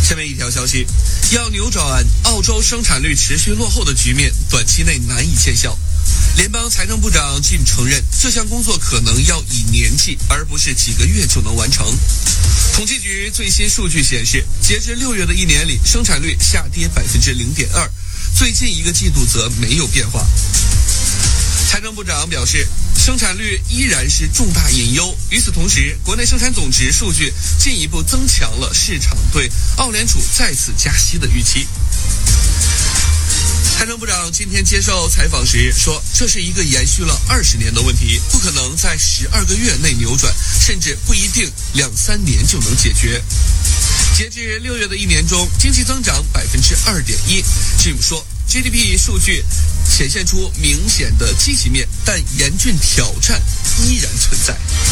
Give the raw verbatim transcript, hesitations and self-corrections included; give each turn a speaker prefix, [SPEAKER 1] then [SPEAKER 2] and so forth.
[SPEAKER 1] 下面一条消息，要扭转澳洲生产率持续落后的局面，短期内难以见效。联邦财政部长竟承认，这项工作可能要以年计，而不是几个月就能完成。统计局最新数据显示，截至六月的一年里，生产率下跌百分之零点二，最近一个季度则没有变化。财政部长表示，生产率依然是重大隐忧。与此同时，国内生产总值数据进一步增强了市场对澳联储再次加息的预期。财政部长今天接受采访时说，这是一个延续了二十年的问题，不可能在十二个月内扭转，甚至不一定两三年就能解决。截至六月的一年中，经济增长百分之二点一。Jim 说 ，G D P 数据显现出明显的积极面，但严峻挑战依然存在。